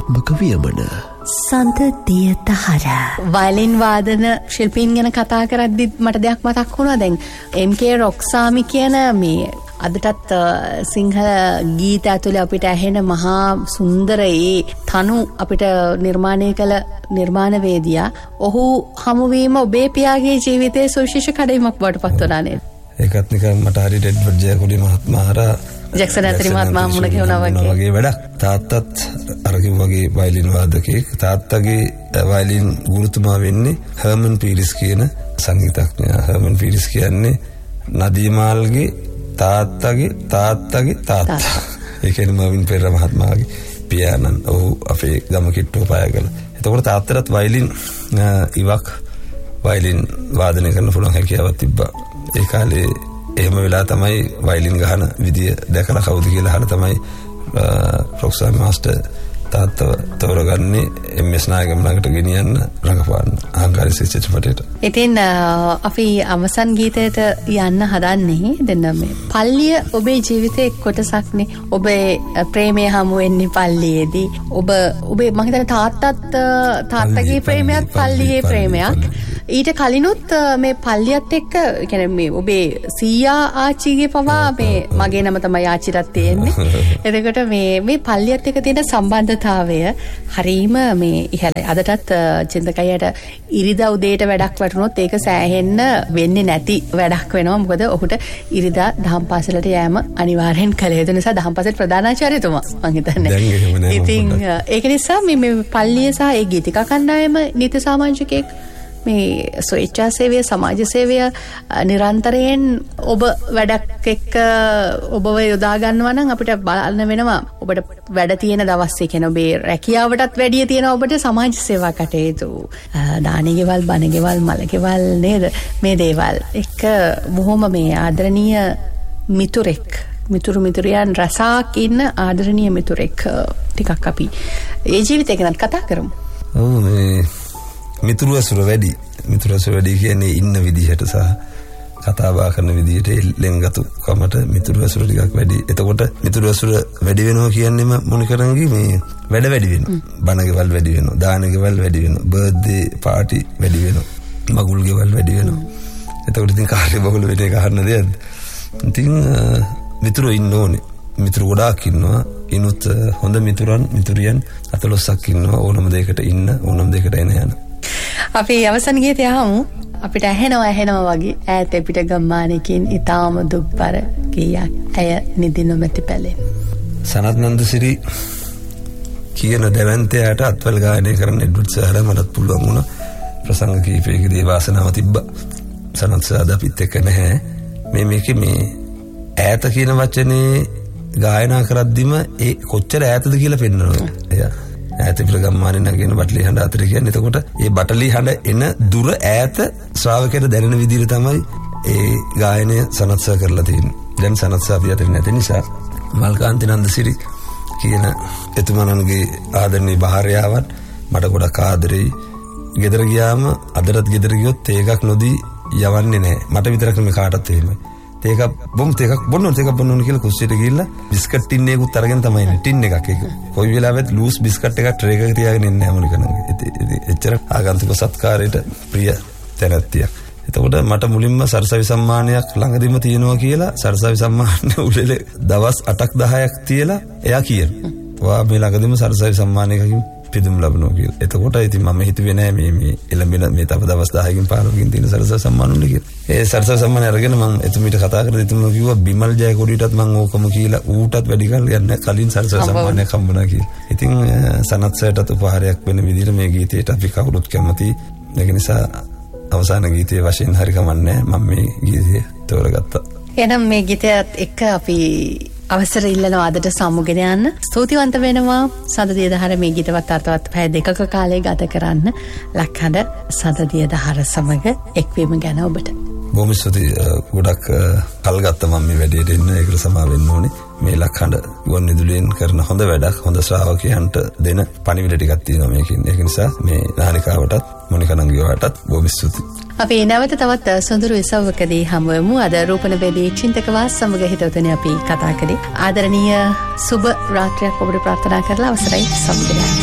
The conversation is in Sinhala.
විනෝදාත්මක වියමන සඳදිය දහර. වයලින් වාදන ශිල්පීන් ගැන කතා කරද්දි මට දෙයක් මතක් වුණා. දැන් MK රොක්සාමි කියන මේ අදටත් සිංහල ගීත ඇතුලේ අපිට ඇහෙන මහා සුන්දර ඒ තනු අපිට නිර්මාණය කළ නිර්මාණවේදියා ඔහු හමුවීම ඔබේ පියාගේ ජීවිතයේ සුවිශේෂ කඩයිමක් බවට පත් වුණා නේද? ඒකත් නිකන් මට හරියට එඩ්වර්ඩ් ජයකොඩි මහත්මයා ජැක්සන් ඇන්තනි මහත්මයා මුණ ගැහුණා වගේ වැඩක්. තාත්තත් අර කිව්වාගේ වයලින් වාදකයෙක්. තාත්තගේ වයලින් ගුරුතුමා වෙන්නේ හර්මන් පීරිස් කියන සංගීතඥයා. හර්මන් පීරිස් කියන්නේ නදීමාල්ගේ තාත්තගේ තාත්තා. ඒ කියන්නේ මවින් පෙරේරා මහත්මයාගේ පියාණන්. ඔහු අපේ ගම කිට්ටුව පායගල. එතකොට තාත්තටත් වයලින් ඉවක් වයලින් වාදනය කරන්න පුළුවන් හැකියාවක් තිබ්බා. ඒ කාලේ එහෙම වෙලා තමයි වයලින් ගහන විදිය දැකලා කවුද කියලා අහලා තමයි රොක්සාමි මාස්ටර් තාත්තව තෝරගන්නේ MS නායකම් ළඟට ගෙනියන්න රඟපාන්න අහංකාරී චිත්‍රපටයට. ඉතින් අපි අවසන් ගීතයට යන්න හදන්නේ දැන් මේ පල්ලිය ඔබේ ජීවිතයේ කොටසක්නේ. ඔබේ ප්‍රේමය හමු වෙන්නේ පල්ලියේදී. ඔබේ මම හිතන්නේ තාත්තගේ ප්‍රේමයක් පල්ලියේ ප්‍රේමයක්. ඊට කලිනුත් මේ පල්ලියත් එක්ක කියන්නේ මේ ඔබේ සීයා ආච්චිගේ පවා මේ මගේ නම තමයි ආච්චිටත් තියෙන්නේ. එතකොට මේ පල්ලියත් එක්ක තියෙන සම්බන්ධතාවය හරීම මේ ඉහළයි. අදටත් චින්තකයට ඉරිදා උදේට වැඩක් වටුනොත් ඒක සෑහෙන්න වෙන්නේ නැති වැඩක් වෙනවා. මොකද ඔහුට ඉරිදා දහම් පාසලට යෑම අනිවාර්යෙන් කළ යුතු නිසා දහම් පාසල් ප්‍රධානාචාර්යතුමා මම හිතන්නේ. ඉතින් ඒක නිසා මේ පල්ලිය සහ ඒ ගීතිකා කණ්ඩායම නීති සමාජිකයෙක් මේ ස්වේච්ඡා සේවය සමාජ සේවය නිරන්තරයෙන් ඔබ වැඩක් එක්ක ඔබව යොදා ගන්නවා නම් අපිට බලන්න වෙනවා. ඔබට වැඩ තියෙන දවස් ඒ කියන්නේ ඔබේ රැකියාවටත් වැඩිය තියෙන ඔබට සමාජ සේවා කටයුතු දානෙගෙවල් බණගෙවල් මලගෙවල් නේද මේ දේවල් එක්ක බොහොම මේ ආදරණීය මිතුරියන් රසාක් ඉන්න ආදරණීය මිතුරෙක් ටිකක් අපි ඒ ජීවිතය ගැන කතා කරමු. ඔව් මේ මිතුරු ඇසුර වැඩි කියන්නේ ඉන්න විදිහට සහ කතා බහ කරන විදිහට ලෙන්ගතු කමට මිතුරු ඇසුර ටිකක් වැඩි. එතකොට මිතුරු ඇසුර වැඩි වෙනවා කියන්නේම මොනිකරන්ගේ මේ වැඩ වැඩි වෙනවා. බණගෙවල් වැඩි වෙනවා. දානගෙවල් වැඩි වෙනවා. බර්ත්ඩේ පාටි වැඩි වෙනවා. මගුල්ගෙවල් වැඩි වෙනවා. එතකොට ඉතින් කාර්ය බහුල වෙන එක අහන්න දෙයක්ද? ඉතින් මිතුරු ඉන්න ඕනේ. මිතුරු ගොඩාක් ඉන්නවා. ඉනුත් හොඳ මිතුරියන් 14ක් ඉන්නවා. ඕනම දෙයකට ඉන්න ඕනම දෙයකට එන යන. අපි අවසන් ගීතය අහමු. අපිට ඇහෙනවා වගේ ඈත පිට ගම්මානකින් ඊටාම දුක්බර ගීයක් ඇය නිදි නොමැති පැලෙන්. සනත් නන්දසිරි කියන දැවැන්තයාට අත්වල ගායනය කරන්න එඩ්වර්ඩ් සහර මටත් පුළුවන් වුණා. ප්‍රසංග කීපයකදී වාසනාව තිබ්බා. සනත් සාද අපිත් එක්ක නැහැ. මේකේ මේ ඈත කියන වචනේ ගායනා කරද්දිම ඒ කොච්චර ඈතද කියලා පෙන්වනවා. එයා ඈත පිට ගම්මානේ නගින බටලි හඬ අතර කියන්නේ. එතකොට ඒ බටලි හඬ එන දුර ඈත ශ්‍රාවකයට දැනෙන විදිහට තමයි ඒ ගායනය සනත්සා කරලා තියෙන්නේ. දැන් සනත්සා අපි අතර නැති නිසා මල්කාන්ති නන්දසිරි කියන එතුමන්ගේ ආදරණීය භාර්යාවන් මට ගොඩක් ආදරෙයි. ගෙදර ගියාම අදටත් ගෙදර ගියොත් තේකක් නොදී යවන්නේ නැහැ. මට විතරක් නෙමෙයි කාටත් එහෙමයි. තේකක් බොන්න කියලා කුස්සියට ගිහිල්ලා බිස්කට් ටින් එකකුත් අරගෙන තමයි ඉන්නේ. ටින් එකක් ඒක. කොයි වෙලාවෙත් ලූස් බිස්කට් එකක් ට්‍රේ එකක තියාගෙන ඉන්නේ හැමෝම කනගේ. එච්චර ආගන්තුක සත්කාරයට ප්‍රිය තැනැත්තියක්. එතකොට මට මුලින්ම සරසවි සම්මානයක් ළඟදීම තියෙනවා කියලා සරසවි සම්මාන උළෙල දවස් 8ක් 10ක් තියලා එයා කියනවා. ඔයා මේ ළඟදීම සරසවි සම්මානයකින් පිදුම් ලැබනවා කියලා. එතකොට ඉතින් මම හිතුවේ නෑ මේ එළඹෙන මේ තව දවස් 10කින් 15කින් තියෙන සරසවි සම්මානුනේ කියලා. ඒ සරසවි සම්මානය අරගෙන මම එතුමීට කතා කරලා එතුමා කිව්වා බිමල් ජයකොඩියටත් මම ඕකම කියලා ඌටත් වැඩි කල් යන්නේ කලින් සරසවි සම්මානයක් හම්බුණා කියලා. ඉතින් සනත් සර්ටත් උපහාරයක් වෙන විදිහට මේ ගීතයට අපි කවුරුත් කැමතියි. ඒක නිසා අවසාන ගීතයේ වශයෙන් හරි කමන්නේ මම මේ ගීතය තෝරගත්තා. එහෙනම් මේ ගීතයත් එක්ක අපි අවසර ඉල්ලනවා අදට සමුගෙන යන්න. ස්තුතිවන්ත වෙනවා සඳදිය දහර මේ ගීතවත් අර්ථවත් පැය 2ක කාලය ගත කරන්න ලක්හඬ සඳදිය දහර සමග එක්වීම ගැන ඔබට. බොහොම ස්තුතියි. ගොඩක් කල් ගත්තා මම මේ වැඩේට එන්න. ඒකට සමා වෙන්න ඕනේ. මේ ලක්හඬ ගොන්නිදුලෙන් කරන හොඳ වැඩක් හොඳ ශ්‍රාවකයන්ට දෙන පණිවිඩ ටිකක් තියෙනවා මේකෙන්. ඒක නිසා මේ නාලිකාවටත් මොනිකනංගියවටත් බොහොම ස්තුතියි. අපි නැවත තවත් සොඳුරු ඉසව්වකදී හමුවෙමු. අද රූපනවේදී චින්තකවාස සමග හිතවතුනි අපි කතා කළේ. ආදරණීය සුබ රාත්‍රියක් ඔබට ප්‍රාර්ථනා කරලා අවසරයි සමුගෙන යන්න.